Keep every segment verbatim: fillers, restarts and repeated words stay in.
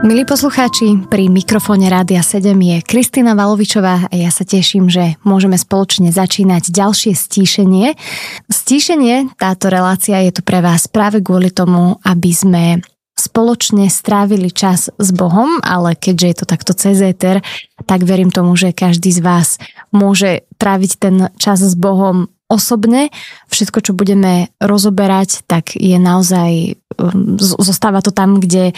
Milí poslucháči, pri mikrofóne Rádia sedem je Kristína Valovičová a ja sa teším, že môžeme spoločne začínať ďalšie stíšenie. Stíšenie, táto relácia je tu pre vás práve kvôli tomu, aby sme spoločne strávili čas s Bohom, ale keďže je to takto cez éter, tak verím tomu, že každý z vás môže tráviť ten čas s Bohom osobne. Všetko, čo budeme rozoberať, tak je naozaj, zostáva to tam, kde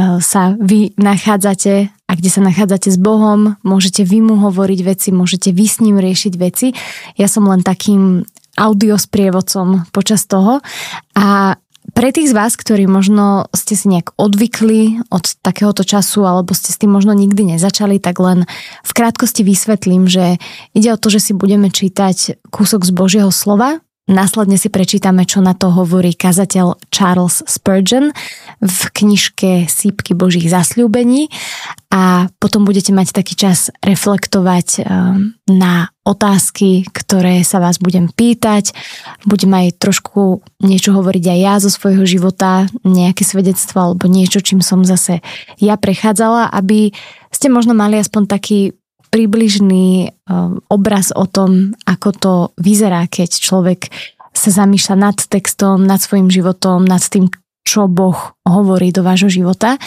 sa vy nachádzate a kde sa nachádzate s Bohom. Môžete vy mu hovoriť veci, môžete vy s ním riešiť veci. Ja som len takým audiosprievodcom počas toho a pre tých z vás, ktorí možno ste si nejak odvykli od takéhoto času alebo ste s tým možno nikdy nezačali, tak len v krátkosti vysvetlím, že ide o to, že si budeme čítať kúsok z Božieho slova. Následne si prečítame, čo na to hovorí kazateľ Charles Spurgeon v knižke Sípky Božích zasľúbení a potom budete mať taký čas reflektovať na otázky, ktoré sa vás budem pýtať. Budem aj trošku niečo hovoriť aj ja zo svojho života, nejaké svedectvo alebo niečo, čím som zase ja prechádzala, aby ste možno mali aspoň taký približný um, obraz o tom, ako to vyzerá, keď človek sa zamýšľa nad textom, nad svojim životom, nad tým, čo Boh hovorí do vášho života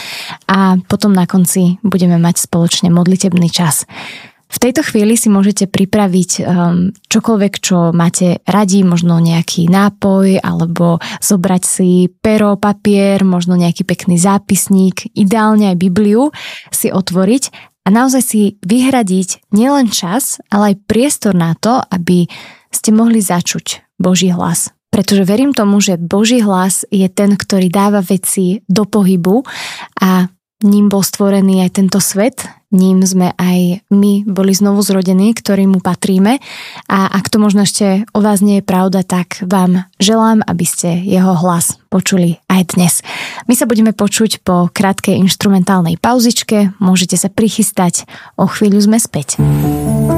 a potom na konci budeme mať spoločne modlitebný čas. V tejto chvíli si môžete pripraviť um, čokoľvek, čo máte radi, možno nejaký nápoj alebo zobrať si pero, papier, možno nejaký pekný zápisník, ideálne aj Bibliu si otvoriť a naozaj si vyhradiť nielen čas, ale aj priestor na to, aby ste mohli začuť Boží hlas. Pretože verím tomu, že Boží hlas je ten, ktorý dáva veci do pohybu a ním bol stvorený aj tento svet, ním sme aj my boli znovu zrodení, ktorí mu patríme a ak to možno ešte o vás nie je pravda, tak vám želám, aby ste jeho hlas počuli aj dnes. My sa budeme počuť po krátkej inštrumentálnej pauzičke, môžete sa prichystať, o chvíľu sme späť.